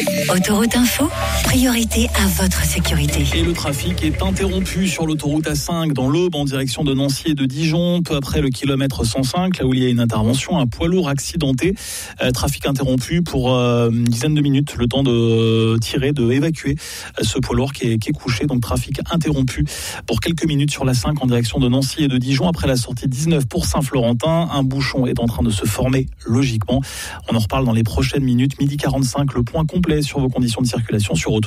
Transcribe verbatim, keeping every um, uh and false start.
Autoroute Info, priorité à votre sécurité. Et le trafic est interrompu sur l'autoroute A cinq dans l'Aube en direction de Nancy et de Dijon, peu après le kilomètre cent cinq, là où il y a une intervention, un poids lourd accidenté. Euh, trafic interrompu pour euh, une dizaine de minutes, le temps de tirer, de évacuer ce poids lourd qui est, qui est couché. Donc trafic interrompu pour quelques minutes sur l'A cinq en direction de Nancy et de Dijon. Après la sortie dix-neuf pour Saint-Florentin, un bouchon est en train de se former logiquement. On en reparle dans les prochaines minutes. Midi quarante-cinq, le point complet sur vos conditions de circulation sur autoroute.